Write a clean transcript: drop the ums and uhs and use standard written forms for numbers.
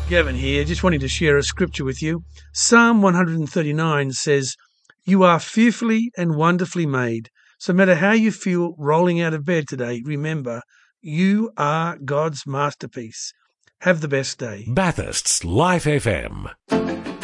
Gavin here, just wanting to share a scripture with you. Psalm 139 says, "You are fearfully and wonderfully made." So no matter how you feel rolling out of bed today, remember, you are God's masterpiece. Have the best day. Bathurst's Life FM.